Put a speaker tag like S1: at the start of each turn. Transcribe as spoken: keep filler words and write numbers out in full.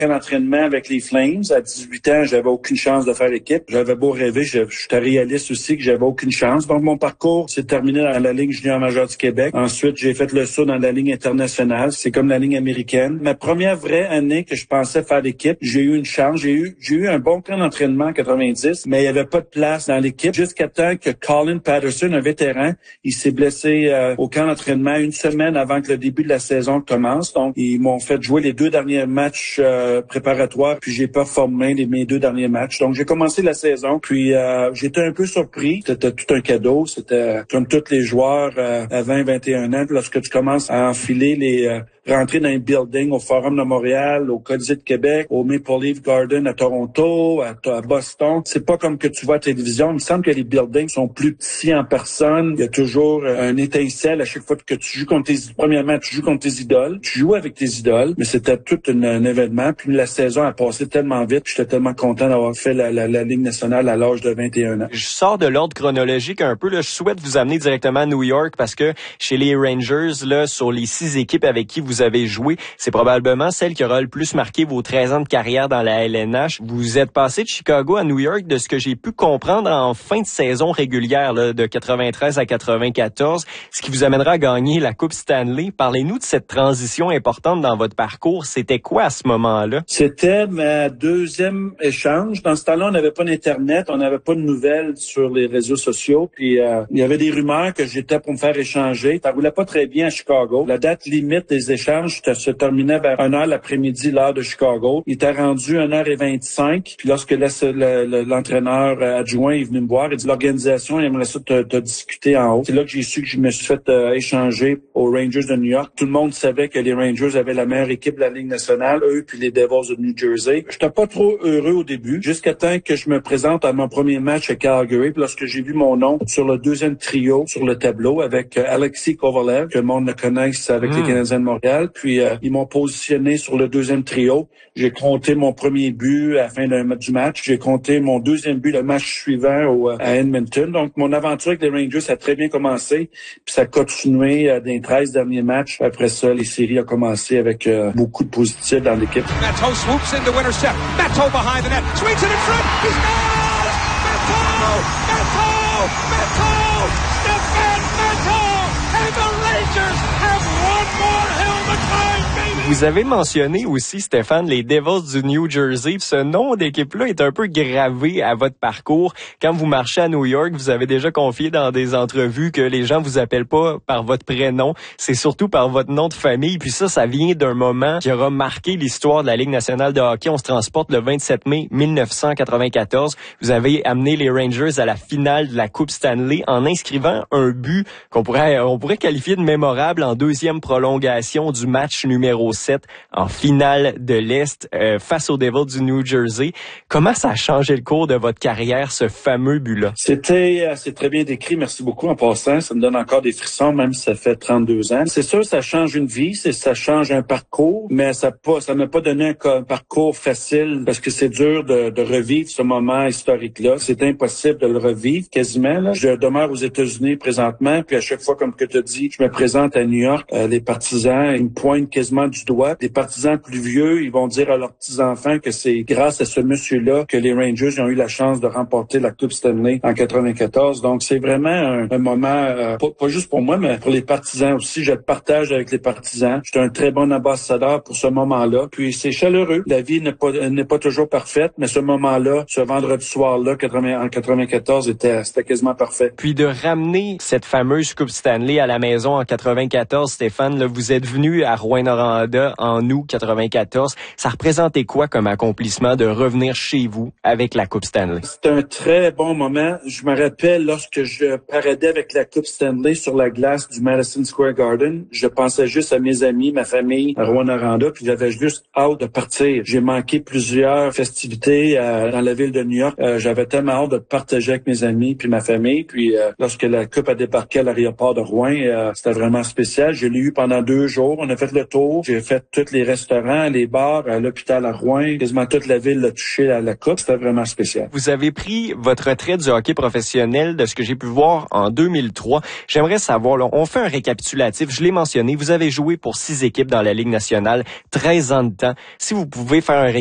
S1: camp d'entraînement avec les Flames. À dix-huit ans, j'avais aucune chance de faire l'équipe. J'avais beau rêver, je, j'étais réaliste aussi que j'avais aucune chance. Donc, mon parcours s'est terminé dans la Ligue junior majeure du Québec. Ensuite, j'ai fait le saut dans la Ligue internationale. C'est comme la Ligue américaine. Ma première vraie année que je pensais faire l'équipe, j'ai eu une chance. J'ai eu, j'ai eu un bon camp d'entraînement en quatre-vingt-dix, mais il n'y avait pas de place dans l'équipe jusqu'à temps que Colin Patterson, un vétéran, il s'est blessé euh, au camp d'entraînement une semaine avant que le début de la saison commence. Donc, ils m'ont fait jouer les deux derniers matchs euh, préparatoires, puis j'ai performé les, mes deux derniers matchs. Donc, j'ai commencé la saison, puis euh, j'étais un peu surpris. C'était tout un cadeau. C'était comme tous les joueurs euh, à vingt, vingt et un ans. Lorsque tu commences à enfiler les... Euh, rentrer dans un building au Forum de Montréal, au Colisée de Québec, au Maple Leaf Garden à Toronto, à, à Boston. C'est pas comme que tu vois à la télévision. Il me semble que les buildings sont plus petits en personne. Il y a toujours un étincelle à chaque fois que tu joues contre tes... Premièrement, tu joues contre tes idoles. Tu joues avec tes idoles, mais c'était tout une, un événement. Puis la saison a passé tellement vite. J'étais tellement content d'avoir fait la, la, la Ligue nationale à l'âge de vingt et un ans.
S2: Je sors de l'ordre chronologique un peu. Là. Je souhaite vous amener directement à New York parce que chez les Rangers, là, sur les six équipes avec qui vous avez joué, c'est probablement celle qui aura le plus marqué vos treize ans de carrière dans la L N H. Vous êtes passé de Chicago à New York, de ce que j'ai pu comprendre, en fin de saison régulière, là, de quatre-vingt-treize à quatre-vingt-quatorze, ce qui vous amènera à gagner la Coupe Stanley. Parlez-nous de cette transition importante dans votre parcours. C'était quoi à ce moment-là?
S1: C'était ma deuxième échange. Dans ce temps-là, on n'avait pas d'Internet, on n'avait pas de nouvelles sur les réseaux sociaux. Puis euh, il y avait des rumeurs que j'étais pour me faire échanger. Ça roulait pas très bien à Chicago. La date limite des échanges se terminait vers une heure l'après-midi, l'heure de Chicago. Il était rendu une heure vingt-cinq. Puis lorsque le, le, l'entraîneur adjoint est venu me voir, il dit l'organisation aimerait ça te, te discuter en haut. C'est là que j'ai su que je me suis fait euh, échanger aux Rangers de New York. Tout le monde savait que les Rangers avaient la meilleure équipe de la Ligue nationale, eux puis les Devils de New Jersey. J'étais pas trop heureux au début, jusqu'à temps que je me présente à mon premier match à Calgary. Puis lorsque j'ai vu mon nom sur le deuxième trio sur le tableau avec euh, Alexis Kovalev, que le monde le connaisse avec mmh. les Canadiens de Montréal. Puis euh, ils m'ont positionné sur le deuxième trio. J'ai compté mon premier but à la fin d'un, du match. J'ai compté mon deuxième but le match suivant au, à Edmonton. Donc, mon aventure avec les Rangers a très bien commencé. Puis ça a continué euh, dans les treize derniers matchs. Après ça, les séries ont commencé avec euh, beaucoup de positifs dans l'équipe.
S3: Matteau swoops in to intercept. Matteau behind the net. Swings it in front. He scores! Matteau! Matteau! Matteau! Stefan Matteau! And the Rangers have one more hell of a time, baby!
S2: Vous avez mentionné aussi, Stéphane, les Devils du New Jersey. Ce nom d'équipe-là est un peu gravé à votre parcours. Quand vous marchez à New York, vous avez déjà confié dans des entrevues que les gens vous appellent pas par votre prénom, c'est surtout par votre nom de famille. Puis ça, ça vient d'un moment qui aura marqué l'histoire de la Ligue nationale de hockey. On se transporte le vingt-sept mai mille neuf cent quatre-vingt-quatorze. Vous avez amené les Rangers à la finale de la Coupe Stanley en inscrivant un but qu'on pourrait, on pourrait qualifier de mémorable en deuxième prolongation du match numéro sept en finale de l'Est euh, face aux Devils du New Jersey. Comment ça a changé le cours de votre carrière, ce fameux but-là?
S1: C'était euh, c'est très bien décrit, merci beaucoup en passant. Ça me donne encore des frissons, même si ça fait trente-deux ans. C'est sûr, ça change une vie, c'est, ça change un parcours, mais ça pas, ça m'a pas donné un, un parcours facile parce que c'est dur de, de revivre ce moment historique-là. C'est impossible de le revivre quasiment. Là. Je demeure aux États-Unis présentement, puis à chaque fois, comme que tu as dit, je me présente à New York, euh, les partisans, ils me pointent quasiment du doigt. Des partisans plus vieux, ils vont dire à leurs petits-enfants que c'est grâce à ce monsieur-là que les Rangers ont eu la chance de remporter la Coupe Stanley en quatre-vingt-quatorze. Donc, c'est vraiment un, un moment, euh, pas, pas juste pour moi, mais pour les partisans aussi. Je le partage avec les partisans. J'étais un très bon ambassadeur pour ce moment-là. Puis, c'est chaleureux. La vie n'est pas, n'est pas toujours parfaite, mais ce moment-là, ce vendredi soir-là, en quatre-vingt-quatorze, était, c'était quasiment parfait.
S2: Puis, de ramener cette fameuse Coupe Stanley à la maison en quatre-vingt-quatorze, Stéphane, là, vous êtes venu à Rouyn-Noranda en août quatre-vingt-quatorze. Ça représentait quoi comme accomplissement de revenir chez vous avec la Coupe Stanley?
S1: C'était un très bon moment. Je me rappelle lorsque je paradais avec la Coupe Stanley sur la glace du Madison Square Garden, je pensais juste à mes amis, ma famille à Rouyn-Noranda, puis j'avais juste hâte de partir. J'ai manqué plusieurs festivités euh, dans la ville de New York. Euh, j'avais tellement hâte de partager avec mes amis puis ma famille. Puis euh, lorsque la Coupe a débarqué à l'aéroport de Rouen, euh, c'était vraiment spécial. Je l'ai eu pendant deux jours. On a fait le tour. J'ai J'ai fait tous les restaurants, les bars, à l'hôpital à Rouen. Quasiment toute la ville l'a touché à la coupe. C'était vraiment spécial.
S2: Vous avez pris votre retraite du hockey professionnel, de ce que j'ai pu voir, en deux mille trois. J'aimerais savoir, là, on fait un récapitulatif. Je l'ai mentionné, vous avez joué pour six équipes dans la Ligue nationale, treize ans de temps. Si vous pouvez faire un